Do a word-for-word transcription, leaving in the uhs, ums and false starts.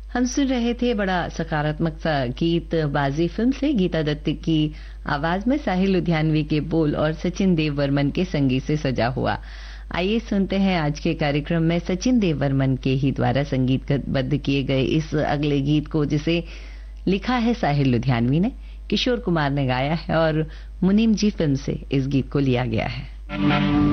हम सुन रहे थे बड़ा सकारात्मक सा गीत बाजी फिल्म से, गीता दत्त की आवाज में साहिल लुधियानवी के बोल और सचिन देव वर्मन के संगीत से सजा हुआ। आइए सुनते हैं आज के कार्यक्रम में सचिन देव वर्मन के ही द्वारा संगीतबद्ध किए गए इस अगले गीत को, जिसे लिखा है साहिल लुधियानवी ने, किशोर कुमार ने गाया है और मुनीम जी फिल्म से इस गीत को लिया गया है।